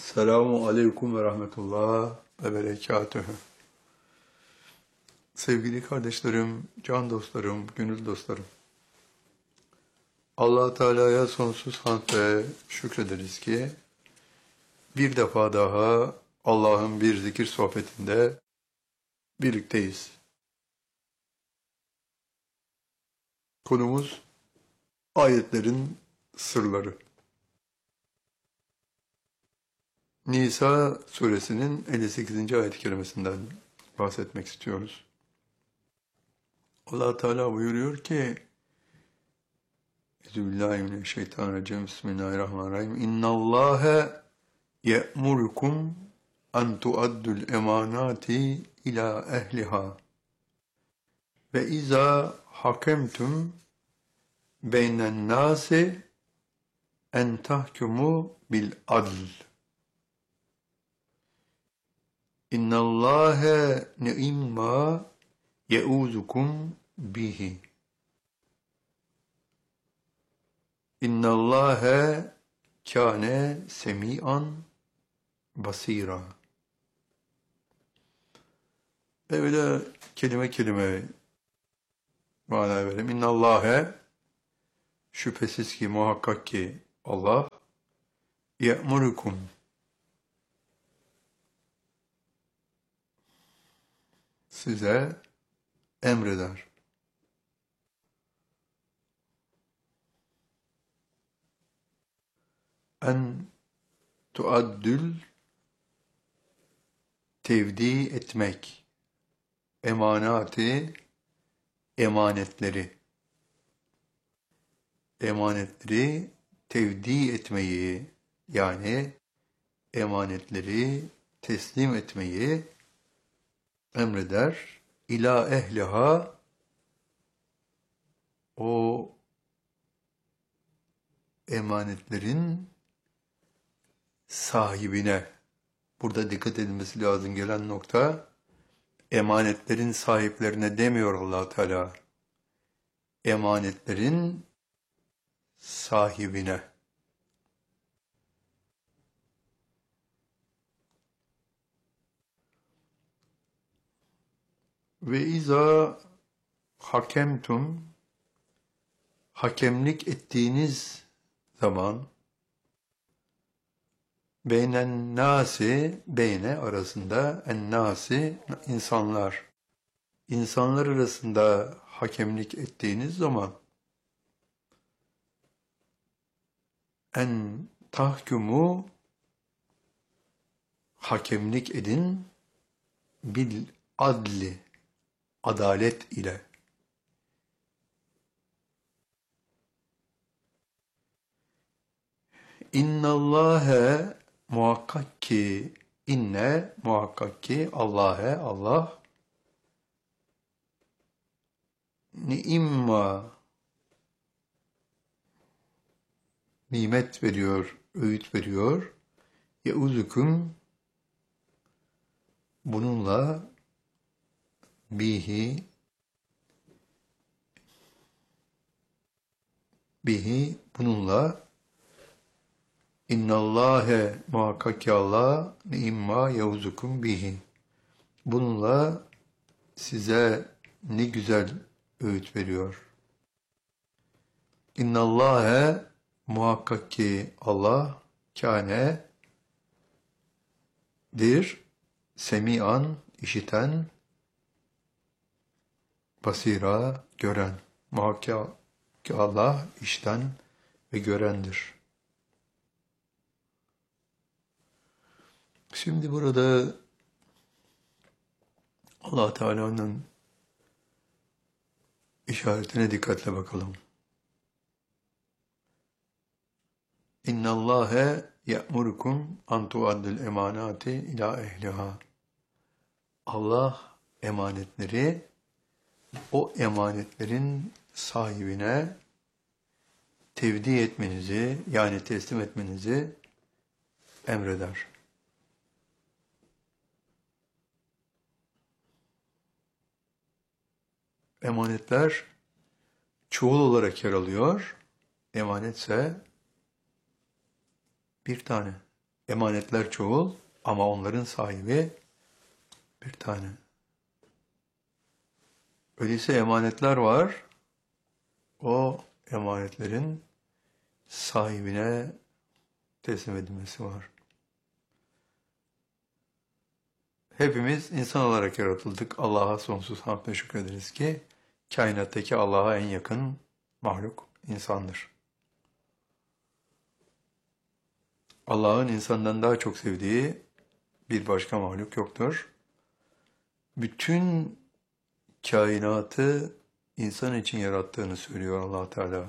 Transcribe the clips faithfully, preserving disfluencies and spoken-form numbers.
Selamun Aleyküm ve Rahmetullah ve Berekatühü. Sevgili kardeşlerim, can dostlarım, gönül dostlarım. Allah Teala'ya sonsuz hamd ve şükrederiz ki bir defa daha Allah'ın bir zikir sohbetinde birlikteyiz. Konumuz ayetlerin sırları. Nisa suresinin elli sekizinci ayet-i kerimesinden bahsetmek istiyoruz. Allah Teala buyuruyor ki: Euzubillahimineşşeytanirracim. Bismillahirrahmanirrahim. İnnallâhe ye'murukum en tuaddul emanati ila ehliha ve izâ hakemtum beynen nâsi en tahkumu bil adl. İnnallâhe ni'imma ye'ûzukum bihi. İnnallâhe kâne semî'an basîrâ. Böyle kelime kelime mana verelim. İnnallâhe, şüphesiz ki, muhakkak ki Allah, ye'murukum, size emreder. En tuaddül, tevdi etmek, emanati, emanetleri, emanetleri tevdi etmeyi, yani emanetleri teslim etmeyi emreder. İlâ ehliha, o emanetlerin sahibine. Burada dikkat edilmesi lazım gelen nokta, emanetlerin sahiplerine demiyor Allah Teala. Emanetlerin sahibine. Ve izâ hakemtum, hakemlik ettiğiniz zaman, beynen nâsi, beyne arasında, en nâsi, insanlar, insanlar arasında hakemlik ettiğiniz zaman, en tahkumu, hakemlik edin, bil adli, adalet ile. İnnallâhe, muhakkak ki, inne, muhakkak ki, Allah'e, Allah, ni'imma, nimet veriyor, öğüt veriyor, ye'uzukum, bununla, bihi, bihi, bununla, İnnallâhe, muhakkak ki Allah, ni'imma ye'uzukum bihi, bununla size ne güzel öğüt veriyor. İnnallâhe, muhakkak ki Allah, kâne, dir, semi'an, işiten, basira, gören. Muhakkak ki Allah işten ve görendir. Şimdi burada Allah Teala'nın işaretine dikkatle bakalım. İnnallâhe ye'murukum an tuaddil emanati ila ehliha. Allah emanetleri o emanetlerin sahibine tevdi etmenizi, yani teslim etmenizi emreder. Emanetler çoğul olarak yer alıyor. Emanetse bir tane. Emanetler çoğul ama onların sahibi bir tane. Öyleyse emanetler var. O emanetlerin sahibine teslim edilmesi var. Hepimiz insan olarak yaratıldık. Allah'a sonsuz hamd ve şükrederiz ki kainattaki Allah'a en yakın mahluk insandır. Allah'ın insandan daha çok sevdiği bir başka mahluk yoktur. Bütün kainatı insan için yarattığını söylüyor Allah Teala.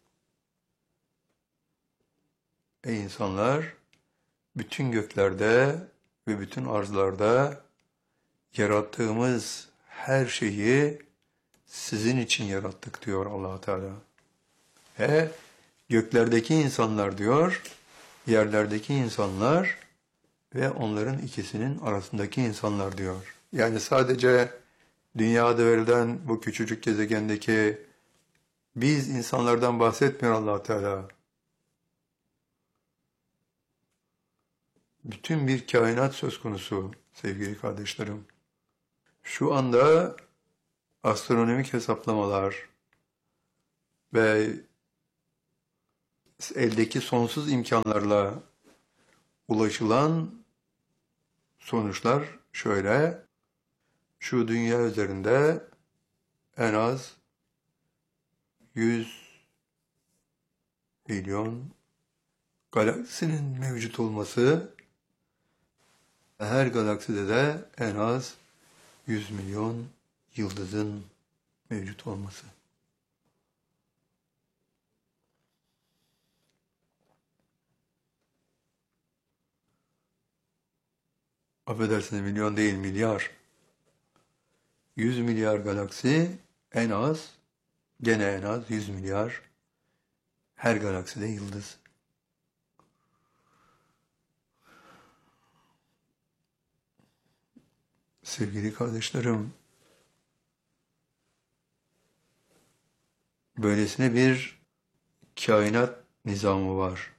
Ey insanlar, bütün göklerde ve bütün arzlarda yarattığımız her şeyi sizin için yarattık diyor Allah Teala. Ve göklerdeki insanlar diyor, yerlerdeki insanlar ve onların ikisinin arasındaki insanlar diyor. Yani sadece dünyada verilen bu küçücük gezegendeki biz insanlardan bahsetmiyor Allah Teala. Bütün bir kainat söz konusu sevgili kardeşlerim. Şu anda astronomik hesaplamalar ve eldeki sonsuz imkanlarla ulaşılan sonuçlar şöyle: şu dünya üzerinde en az yüz milyon galaksinin mevcut olması, her galakside de en az yüz milyon yıldızın mevcut olması. Affedersiniz, milyon değil, milyar. yüz milyar galaksi en az, gene en az yüz milyar, her galakside yıldız. Sevgili kardeşlerim, böylesine bir kainat nizamı var.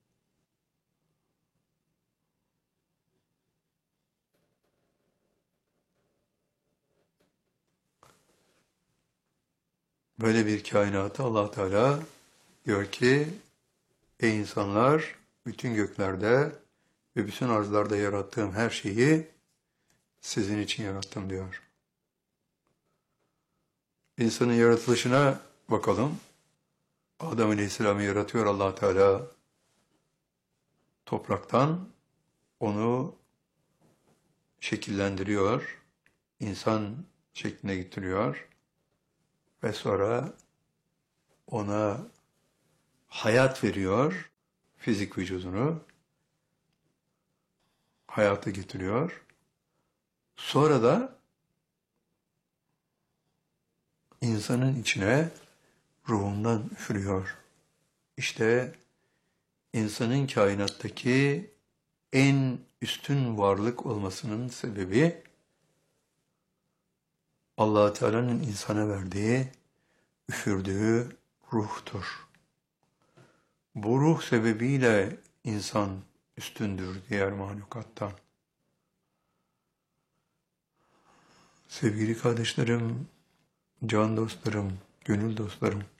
Böyle bir kainatı Allah Teala diyor ki, ey insanlar, bütün göklerde ve bütün arzlarda yarattığım her şeyi sizin için yarattım diyor. İnsanın yaratılışına bakalım. Adem Aleyhisselam'ı yaratıyor Allah Teala topraktan, onu şekillendiriyor, insan şekline getiriyor ve sonra ona hayat veriyor, fizik vücudunu hayata getiriyor. Sonra da insanın içine ruhundan üfürüyor. İşte insanın kainattaki en üstün varlık olmasının sebebi Allah Teala'nın insana verdiği, üfürdüğü ruhtur. Bu ruh sebebiyle insan üstündür diğer mahlukattan. Sevgili kardeşlerim, can dostlarım, gönül dostlarım,